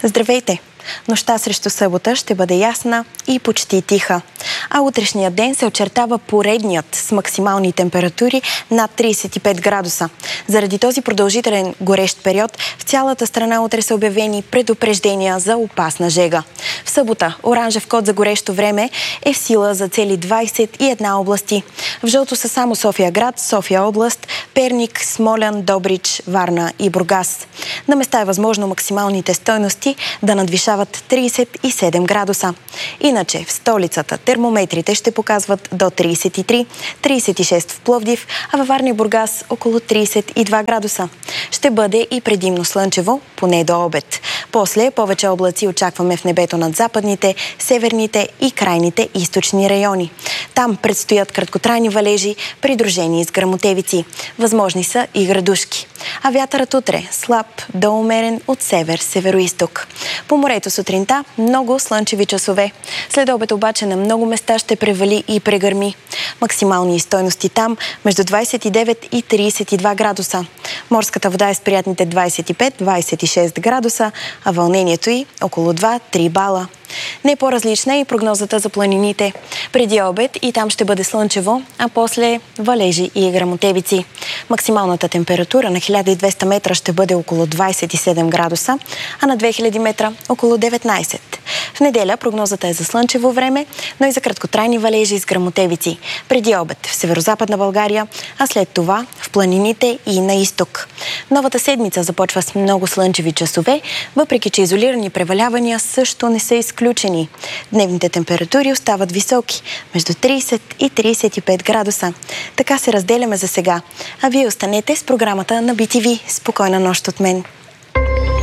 Здравейте! Нощта срещу събота ще бъде ясна и почти тиха. А утрешният ден се очертава поредният с максимални температури над 35 градуса. Заради този продължителен горещ период в цялата страна утре са обявени предупреждения за опасна жега. В събота оранжев код за горещо време е в сила за цели 21 области. В жълто са само София град, София област, Перник, Смолян, Добрич, Варна и Бургас. На места е възможно максималните стойности да надвишават 37 градуса. Иначе в столицата термометрите ще показват до 33, 36 в Пловдив, а във Варна и Бургас около 32 градуса. Ще бъде и предимно слънчево, поне до обед. После повече облаци очакваме в небето над западните, северните и крайните източни райони. Там предстоят краткотрайни валежи, придружени с гръмотевици. Възможни са и градушки. А вятърът утре слаб до умерен от север, североизток. По морето сутринта много слънчеви часове. След обед обаче на много места ще превали и прегърми. Максимални стойности там между 29 и 32 градуса. Морската вода е с приятните 25-26 градуса, а вълнението й около 2-3 бала. Не по-различна е и прогнозата за планините. Преди обед и там ще бъде слънчево, а после валежи и гръмотевици. Максималната температура на 1200 метра ще бъде около 27 градуса, а на 2000 метра около 19. В неделя прогнозата е за слънчево време, но и за краткотрайни валежи с гръмотевици. Преди обед в северозападна България, а след това в планините и на изток. Новата седмица започва с много слънчеви часове, въпреки че изолирани превалявания също не са изключени. Дневните температури остават високи, между 30 и 35 градуса. Така се разделяме за сега. А вие останете с програмата на BTV. Спокойна нощ от мен.